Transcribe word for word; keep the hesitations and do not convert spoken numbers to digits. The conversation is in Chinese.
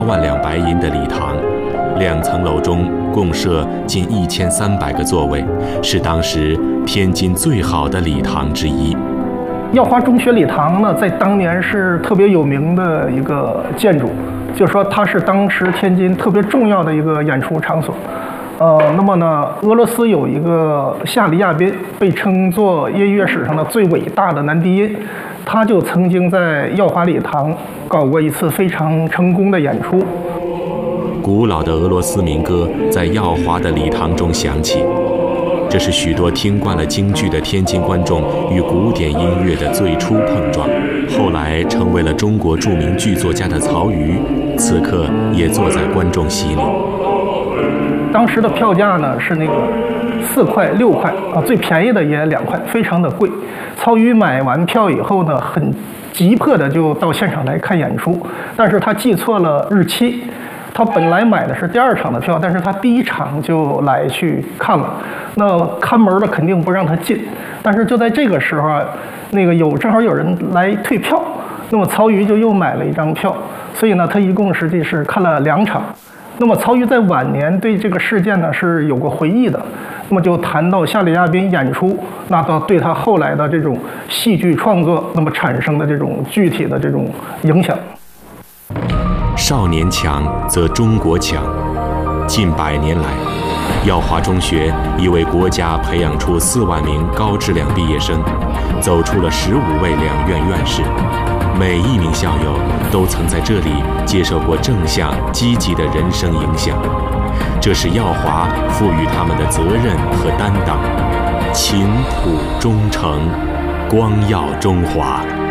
万两白银的礼堂，两层楼中共设近一千三百个座位，是当时天津最好的礼堂之一。 耀华中学礼堂呢，在当年是特别有名的一个建筑，就是说它是当时天津特别重要的一个演出场所。呃，那么呢，俄罗斯有一个夏里亚宾，被称作音乐史上的最伟大的男低音，他就曾经在耀华礼堂搞过一次非常成功的演出。 古老的俄罗斯民歌在耀华的礼堂中响起，这是许多听惯了京剧的天津观众与古典音乐的最初碰撞。后来成为了中国著名剧作家的曹禺，此刻也坐在观众席里。 当时的票价呢是那个四块六块啊，最便宜的也两块，非常的贵。曹禺买完票以后呢，很急迫的就到现场来看演出，但是他记错了日期。他本来买的是第二场的票，但是他第一场就来去看了。那看门的肯定不让他进，但是就在这个时候啊，那个有正好有人来退票，那么曹禺就又买了一张票，所以呢，他一共实际是看了两场。那么曹禺在晚年对这个事件呢是有过回忆的，那么就谈到夏里亚宾演出，那到对他后来的这种戏剧创作，那么产生的这种具体的这种影响。 少年强则中国强，近百年来，耀华中学已为国家培养出四万名高质量毕业生，走出了十五位两院院士。每一名校友都曾在这里接受过正向积极的人生影响，这是耀华赋予他们的责任和担当。勤朴忠诚，光耀中华。